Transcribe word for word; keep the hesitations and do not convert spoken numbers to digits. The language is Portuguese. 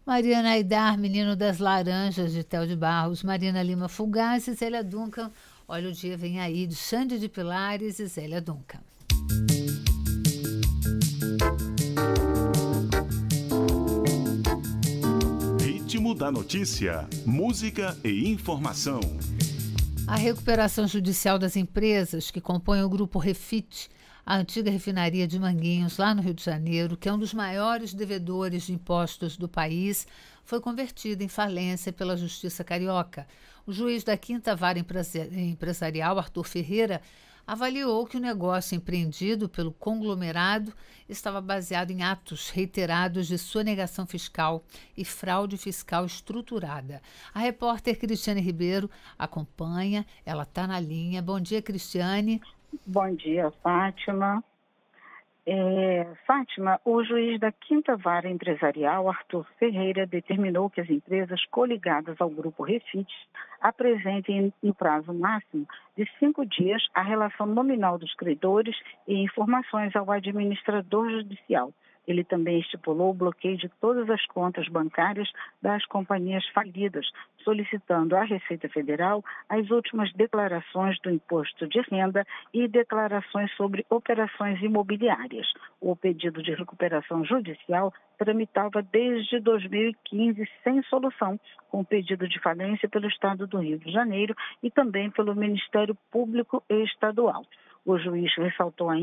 Mariana Aidar, Menino das Laranjas, de Théo de Barros, Marina Lima Fugaz e Zélia Duncan. Olha, o dia vem aí de Xande de Pilares e Zélia Duncan. Ritmo da notícia, música e informação. A recuperação judicial das empresas que compõem o grupo Refit, a antiga refinaria de Manguinhos, lá no Rio de Janeiro, que é um dos maiores devedores de impostos do país, foi convertida em falência pela Justiça Carioca. O juiz da Quinta Vara Empresarial, Arthur Ferreira, avaliou que o negócio empreendido pelo conglomerado estava baseado em atos reiterados de sonegação fiscal e fraude fiscal estruturada. A repórter Cristiane Ribeiro acompanha, ela está na linha. Bom dia, Cristiane. Bom dia, Fátima. É, Fátima, o juiz da Quinta Vara Empresarial, Arthur Ferreira, determinou que as empresas coligadas ao grupo Refit apresentem em prazo máximo de cinco dias a relação nominal dos credores e informações ao administrador judicial. Ele também estipulou o bloqueio de todas as contas bancárias das companhias falidas, solicitando à Receita Federal as últimas declarações do imposto de renda e declarações sobre operações imobiliárias. O pedido de recuperação judicial tramitava desde dois mil e quinze sem solução, com pedido de falência pelo Estado do Rio de Janeiro e também pelo Ministério Público Estadual. O juiz ressaltou ainda